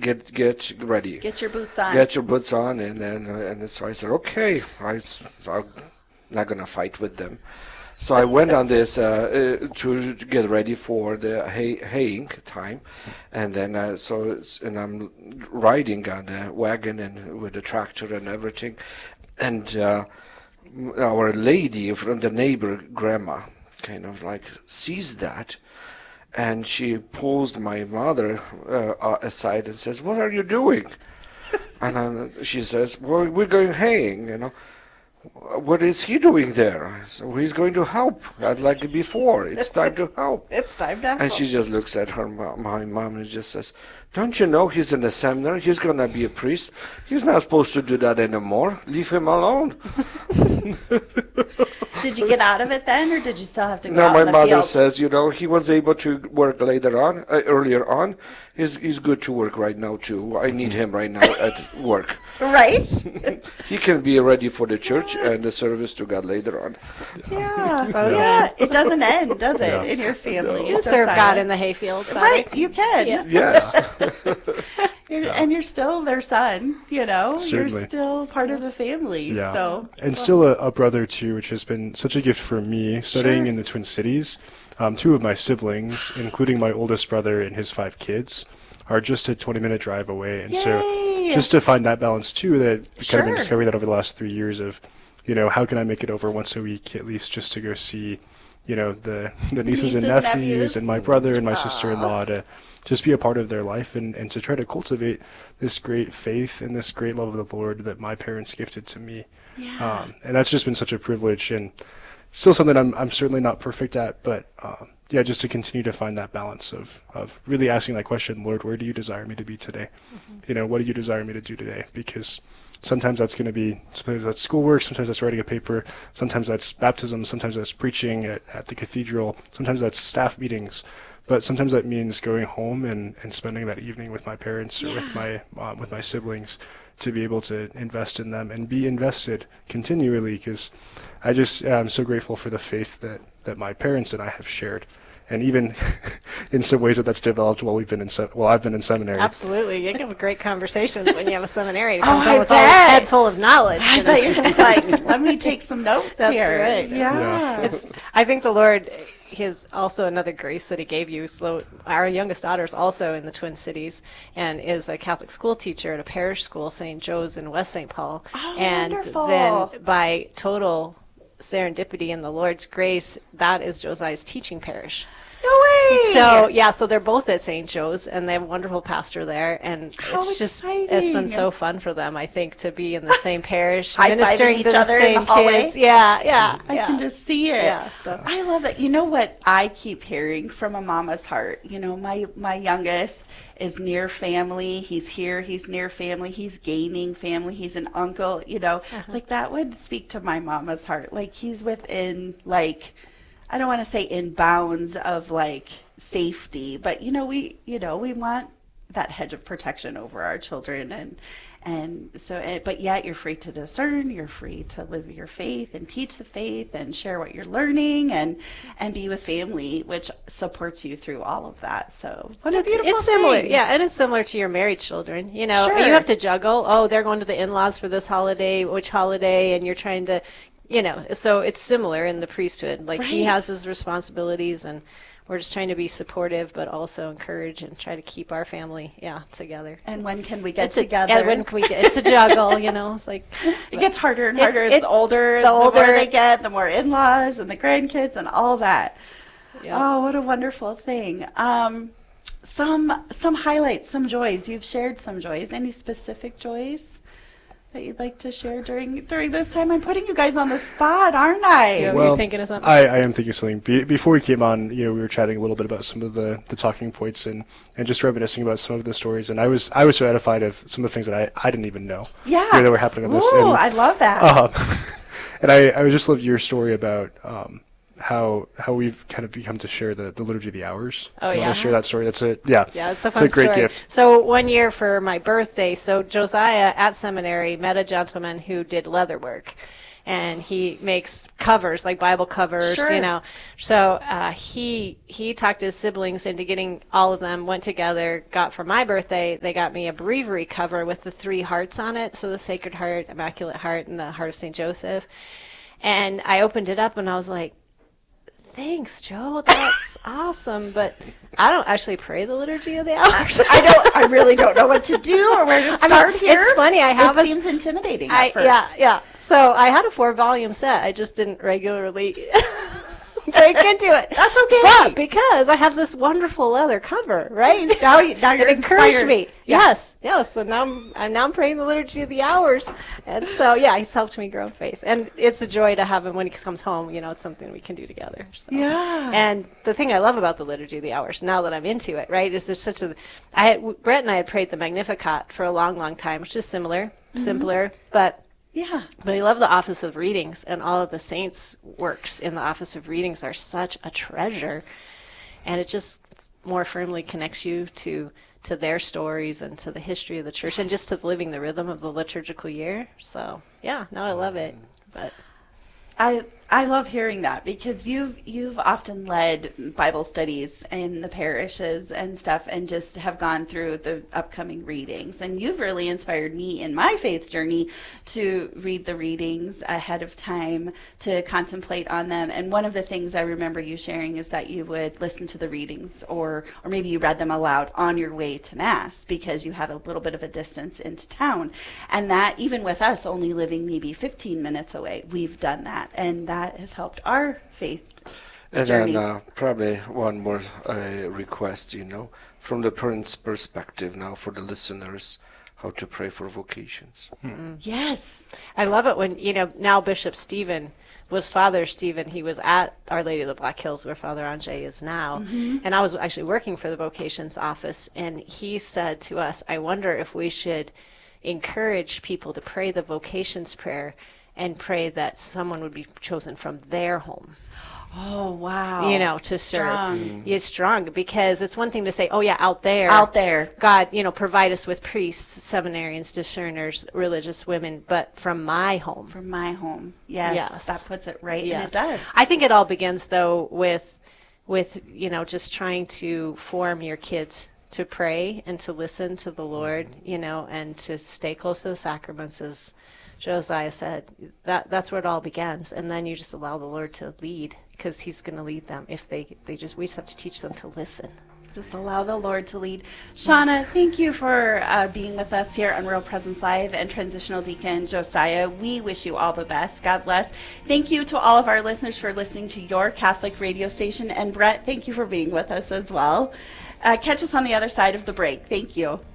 get ready. Get your boots on. Get your boots on, and then so I said, okay, I'm not gonna fight with them. So I went on this to get ready for the haying time, and then and I'm riding on the wagon and with the tractor and everything, and our lady from the neighbor grandma kind of like sees that, and she pulls my mother aside and says, "What are you doing?" And she says, "Well, we're going haying, you know." What is he doing there? So he's going to help, like before. It's time to help. It's time to help. And she just looks at my mom, and just says, "Don't you know he's in the seminary? He's going to be a priest. He's not supposed to do that anymore. Leave him alone." Did you get out of it then, or did you still have to go No, out my in the mother field? says, he was able to work earlier on. He's good to work right now, too. I need him right now at work. Right? He can be ready for the church and the service to God later on. Yeah. Yeah. It doesn't end, does it, in your family? You serve God in the hayfield. Right, you can. Yeah. Yes. And you're still their son, Certainly. You're still part of the family. Yeah. So And still a brother, too, which has been such a gift for me, studying in the Twin Cities. Two of my siblings, including my oldest brother and his 5 kids, are just a 20-minute drive away. And so just to find that balance, too, that kind of been discovering that over the last 3 years of, how can I make it over once a week at least just to go see, the nieces and nephews and my brother and my sister-in-law, to just be a part of their life and to try to cultivate this great faith and this great love of the Lord that my parents gifted to me. yeah. And that's just been such a privilege, and still something I'm certainly not perfect at, but just to continue to find that balance of really asking that question, Lord, where do you desire me to be today? What do you desire me to do today? Because sometimes that's schoolwork, sometimes that's writing a paper, sometimes that's baptism, sometimes that's preaching at the cathedral, sometimes that's staff meetings, but sometimes that means going home and spending that evening with my parents or with my siblings, to be able to invest in them and be invested continually, because I just am so grateful for the faith that my parents and I have shared. And even in some ways that's developed while I've been in seminary. Absolutely. You can have great conversations when you have a seminary. It Oh, comes I out with all this bet. head full of knowledge. I bet you're just like, let me take some notes That's here. right. Yeah. I think the Lord, His also another grace that He gave you. So our youngest daughter is also in the Twin Cities and is a Catholic school teacher at a parish school, St. Joe's in West St. Paul. Oh, and wonderful. then by total serendipity and the Lord's grace, that is Josiah's teaching parish. No way. So they're both at St. Joe's, and they have a wonderful pastor there, and How it's exciting. been so fun for them, I think, to be in the same parish, High-fiving ministering each to the other in the same hallway? kids. Yeah. I can just see it. Yeah, so. I love that. You know what I keep hearing from a mama's heart? My youngest is near family. He's here. He's near family. He's gaining family. He's an uncle. Like that would speak to my mama's heart. Like he's within I don't want to say in bounds of safety, but we want that hedge of protection over our children, and so but yet you're free to discern, you're free to live your faith and teach the faith and share what you're learning and be with family, which supports you through all of that. So what a beautiful It's similar, thing. and it's similar to your married children. Sure. You have to juggle. Oh, they're going to the in-laws for this holiday, which holiday, and you're trying to, so it's similar in the priesthood. Like he Right. has his responsibilities, and we're just trying to be supportive, but also encourage and try to keep our family, together. And when can we get It's together? it's a juggle, It's like It gets harder and harder as the older older they get, the more in-laws and the grandkids and all that. Yeah. Oh, what a wonderful thing. Some highlights, some joys. You've shared some joys. Any specific joys that you'd like to share during this time? I'm putting you guys on the spot, aren't I? Were you thinking of something? I am thinking of something. Before we came on, we were chatting a little bit about some of the talking points and just reminiscing about some of the stories. And I was so edified of some of the things that I didn't even know that were happening on this. Ooh, I love that. And I just loved your story about how we've kind of become to share the liturgy of the hours. Oh, You yeah. wanna share that story. That's it. Yeah, it's a fun great story. gift. So one year for my birthday, so Josiah at seminary met a gentleman who did leather work. and he makes covers, like Bible covers, Sure. you know. So he talked his siblings into getting all of them, went together, got for my birthday, they got me a breviary cover with the 3 hearts on it, so the Sacred Heart, Immaculate Heart, and the Heart of St. Joseph. And I opened it up and I was like, thanks, Joe. That's awesome. But I don't actually pray the Liturgy of the Hours. I really don't know what to do or where to start here. It's funny. It seems intimidating at first. Yeah. So I had a 4-volume set. I just didn't regularly break into it. That's okay. But because I have this wonderful leather cover, right? Now you're it encouraged inspired. me. Yeah. Yes. And now I'm praying the Liturgy of the Hours, and so yeah, he's helped me grow in faith, and it's a joy to have him when he comes home. You know, it's something we can do together. So. Yeah. And the thing I love about the Liturgy of the Hours, now that I'm into it, right, is there's such a. Brett and I had prayed the Magnificat for a long, long time, which is simpler, but. Yeah. But I love the Office of Readings, and all of the saints' works in the Office of Readings are such a treasure, and it just more firmly connects you to their stories and to the history of the church and just to living the rhythm of the liturgical year. So yeah, no, I love it. But I love hearing that because you've often led Bible studies in the parishes and stuff and just have gone through the upcoming readings. And you've really inspired me in my faith journey to read the readings ahead of time, to contemplate on them. And one of the things I remember you sharing is that you would listen to the readings or maybe you read them aloud on your way to Mass because you had a little bit of a distance into town. And that even with us only living maybe 15 minutes away, we've done that. And that has helped our faith And journey. then probably one more request, from the parents' perspective now for the listeners, how to pray for vocations. Yes. I love it when, now Bishop Stephen was Father Stephen. He was at Our Lady of the Black Hills where Father Ange is now. And I was actually working for the vocations office, and he said to us, I wonder if we should encourage people to pray the vocations prayer and pray that someone would be chosen from their home. Oh, wow. To Strong. serve. It's strong because it's one thing to say, oh yeah, out there, God, provide us with priests, seminarians, discerners, religious women, but from my home. From my home. Yes. That puts it right. Yes. And it does. I think it all begins though with just trying to form your kids to pray and to listen to the Lord, and to stay close to the sacraments, as Josiah said. That's where it all begins, and then you just allow the Lord to lead, because He's going to lead them. If we just have to teach them to listen. Just allow the Lord to lead. Shauna, thank you for being with us here on Real Presence Live, and Transitional Deacon Josiah. We wish you all the best. God bless. Thank you to all of our listeners for listening to your Catholic radio station. And Brett, thank you for being with us as well. Catch us on the other side of the break. Thank you.